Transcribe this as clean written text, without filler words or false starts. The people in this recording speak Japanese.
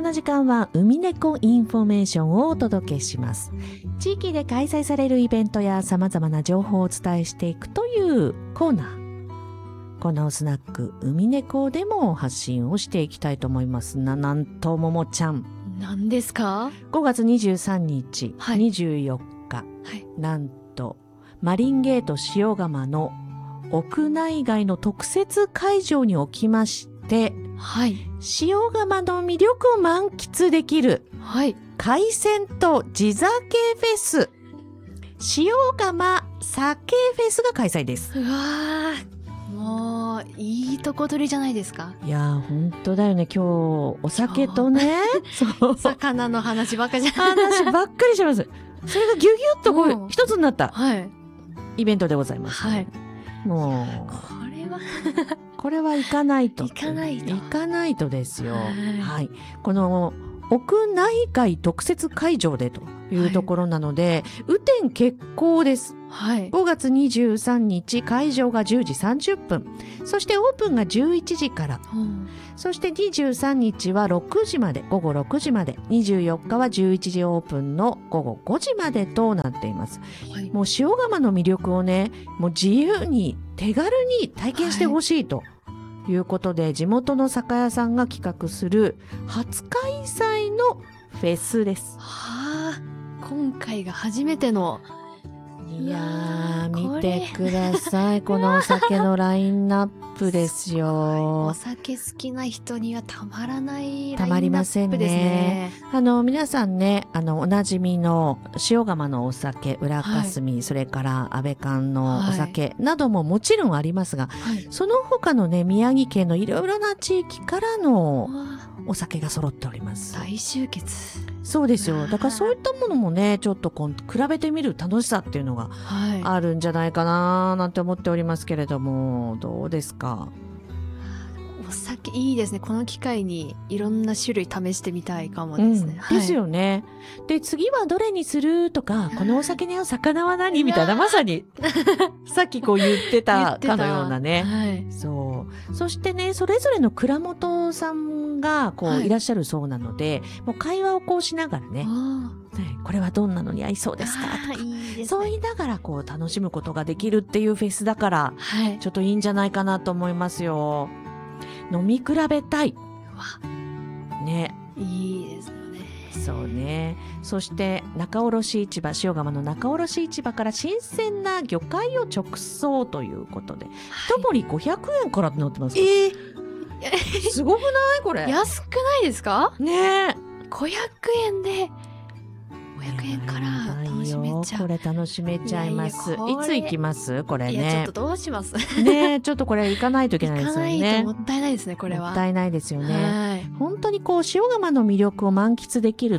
の時間は海猫インフォメーションをお届けします。地域で開催されるイベントや様々な情報をお伝えしていくというコーナー。このスナック海猫でも発信をしていきたいと思いますな。なんとももちゃん、 何ですか 5月23日、 はい 24日、 はい、 なんとマリンゲート塩釜の屋内外の特設会場におきまして、 はい、 塩釜の魅力を満喫できる、 はい、 海鮮と地酒フェス、塩釜酒フェスが開催です。 うわー、もういいとこ取りじゃないですか。 いやー本当だよね。今日お酒とねそう魚の話ばっかりじゃ話ばっかりします。それがギュギュッとこう一つになった、 はい、 イベントでございます、 はい、 もうこれは行かないと行かないとですよ。はい、この屋内外特設会場でというところなので、雨天決行です。はい、5月23日会場が10時30分、そしてオープンが11時から、そして23日は6時まで、午後6時まで、24日は11時オープンの午後5時までとなっています。はい、もう塩釜の魅力をね、もう自由に手軽に体験してほしいということで、地元の酒屋さんが企画する初開催のフェスです。 はあ、今回が初めての。 いやー見てくださいこのお酒のラインナップですよ。 お酒好きな人にはたまらないラインナップですね。 たまりませんね。皆さんね、おなじみの塩釜のお酒、裏霞、はい、それから安倍館のお酒などももちろんありますが、はい、その他のね、宮城県のいろいろな地域からのお酒が揃っております。 大集結。 そうですよ。だからそういったものもね、ちょっと比べてみる楽しさっていうのがあるんじゃないかななんて思っておりますけれども、どうですか？ お酒いいですね。この機会にいろんな種類試してみたいかもですね。 はい、ですよね。で、次はどれにするとか、このお酒に合う魚は何みたいな、まさにさっきこう言ってたかのようなね。はい、そう。そしてね、それぞれの蔵元さんがこういらっしゃるそうなので、もう会話をこうしながらね、これはどんなのに合いそうですかとか、いいですね、そう言いながらこう楽しむことができるっていうフェスだから、ちょっといいんじゃないかなと思いますよ。飲み比べたい。ね。いいですよね。そうね。そして仲卸市場、塩釜の仲卸市場から新鮮な魚介を直送ということで、一盛り500円からってなってます。すごくないこれ。 安くないですかね。500円で500円から楽しめちゃう。 これ楽しめちゃいます。いつ行きますこれね。 いやちょっとどうしますね。ちょっとこれ行かないといけないですよね。 行かないともったいないですねこれは。 もったいないですよね。本当にこう塩釜の魅力を満喫できる